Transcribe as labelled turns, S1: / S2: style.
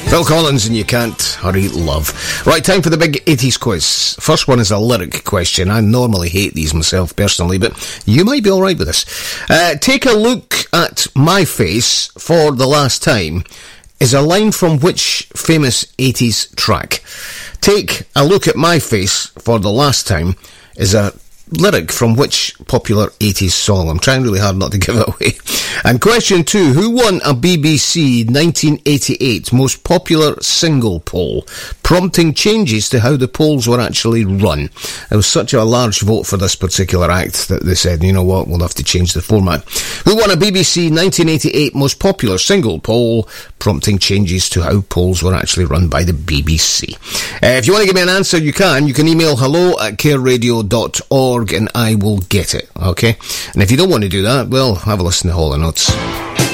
S1: Phil Collins and You Can't Hurry Love. Right, time for the big 80s quiz. First one is a lyric question. I normally hate these myself personally, but you might be alright with this. Take a look at my face for the last time is a line from which famous 80s track? Take a look at my face for the last time is a lyric from which popular 80s song? I'm trying really hard not to give it away. And question 2, who won a BBC 1988 most popular single poll, prompting changes to how the polls were actually run? There was such a large vote for this particular act that they said, you know what, we'll have to change the format. Who won a BBC 1988 most popular single poll, prompting changes to how polls were actually run by the BBC? If you want to give me an answer, you can email hello@careradio.org and I will get it, okay? And if you don't want to do that, well, have a listen to Hall & Oates.